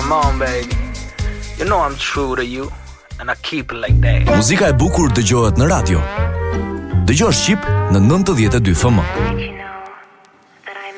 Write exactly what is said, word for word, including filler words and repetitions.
Come on baby. You know I'm true to you and I keep it like that. Muzika e bukur dëgjohet në radio. Dëgjosh Shqip në nëntëdhjetë e dy F M.